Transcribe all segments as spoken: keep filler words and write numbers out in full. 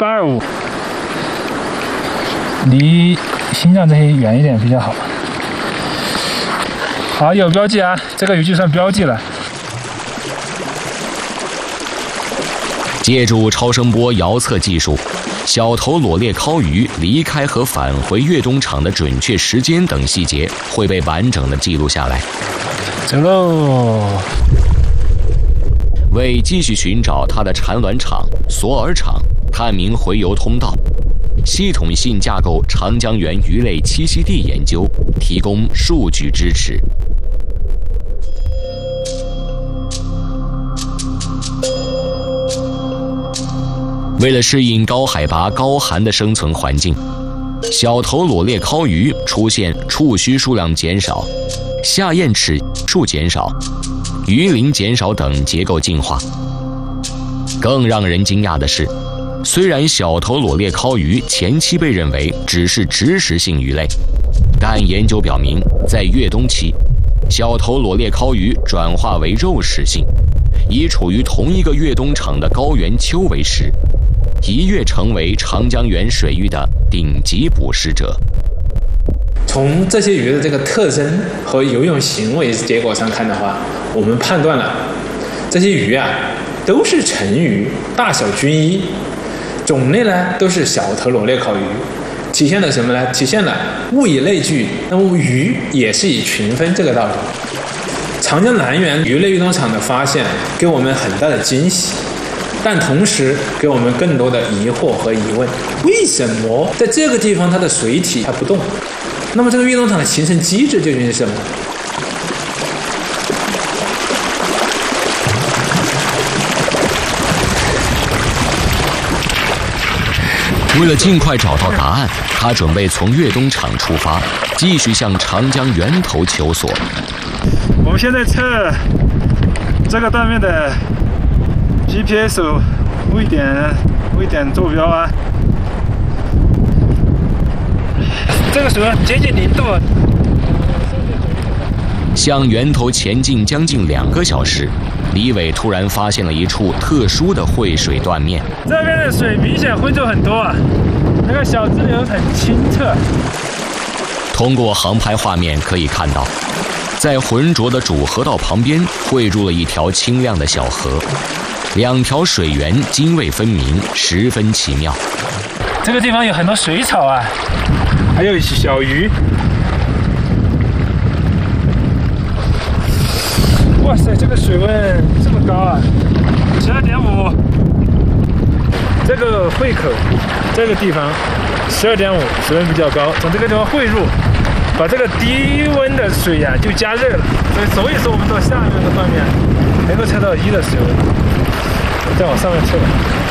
八二五，离新疆这些远一点比较好。好，有标记啊，这个鱼就算标记了。 借助超声波遥测技术，小头裸鬣尻鱼离开和返回越冬场的准确时间等细节会被完整的记录下来。 走喽！ 为继续寻找它的产卵场、索饵场、探明洄游通道，系统性架构长江源鱼类栖息地研究，提供数据支持。为了适应高海拔、高寒的生存环境，小头裸鬣尻鱼出现触须数量减少、下咽齿数减少、鱼鳞减少等结构进化。更让人惊讶的是，虽然小头裸鬣尻鱼前期被认为只是植食性鱼类，但研究表明，在越冬期，小头裸鬣尻鱼转化为肉食性，以处于同一个越冬场的高原鳅为食，一跃成为长江源水域的顶级捕食者。 从这些鱼的这个特征和游泳行为结果上看的话，我们判断了这些鱼啊都是成鱼，大小均一，种类呢都是小头裸鬣尻鱼，体现了什么呢？体现了物以类聚，那么鱼也是以群分这个道理。长江南源鱼类运动场的发现给我们很大的惊喜，但同时给我们更多的疑惑和疑问：为什么在这个地方它的水体它不动？那么这个运动场的形成机制究竟是什么？ 为了尽快找到答案，他准备从越冬场出发，继续向长江源头求索。 我们现在测这个断面的 G P S 位点位点坐标啊，这个水温接近零度。 向源头前进将近两个小时，李伟突然发现了一处特殊的汇水断面。 这边的水明显浑浊很多啊，那个小支流很清澈。 通过航拍画面可以看到，在浑浊的主河道旁边汇入了一条清亮的小河，两条水源泾渭分明，十分奇妙。 这个地方有很多水草啊，还有小鱼。哇塞，这个水温这么高啊！十二点五，这个汇口这个地方十二点五，水温比较高，从这个地方汇入，把这个低温的水呀、啊、就加热了，所以所以说我们到下面的断面能够测到一的水温。再往上面测。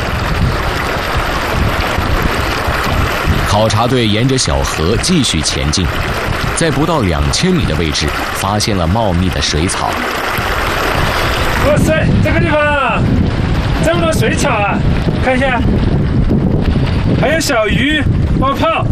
考察队沿着小河继续前进，在不到两千米的位置发现了茂密的水草。 哇塞，这个地方这么多水草啊！看一下，还有小鱼冒泡，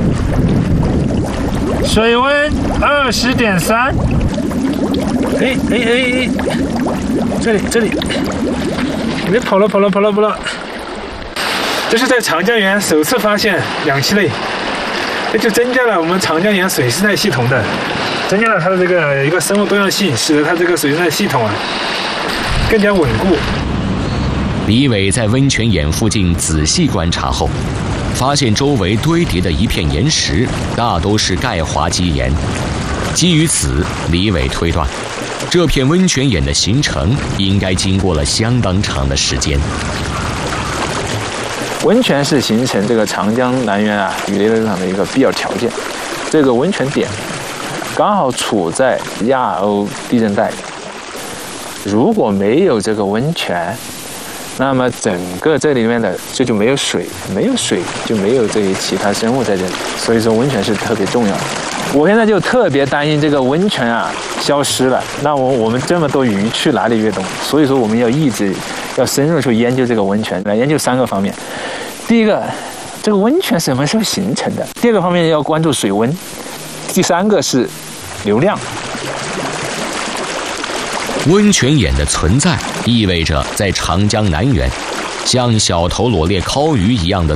水温二十点三。哎哎哎哎，这里这里，别跑了跑了跑了跑了！这是在长江源首次发现两栖类，这就增加了我们长江源水生态系统的，增加了它的这个一个生物多样性，使得它这个水生态系统啊更加稳固。 李伟在温泉眼附近仔细观察后，发现周围堆叠的一片岩石大都是钙华基岩。基于此，李伟推断，这片温泉眼的形成应该经过了相当长的时间。 温泉是形成这个长江南源啊鱼类场的一个必要条件。这个温泉点刚好处在亚欧地震带，如果没有这个温泉，那么整个这里面的这就没有水，没有水就没有这些其他生物在这里，所以说温泉是特别重要的。我现在就特别担心这个温泉啊消失了，那我我们这么多鱼去哪里越冬？所以说我们要一直要深入去研究这个温泉，来研究三个方面。第一个，这个温泉什么时候形成的？第二个方面要关注水温，第三个是流量。 温泉眼的存在意味着在长江南源，像小头裸鬣尻鱼一样的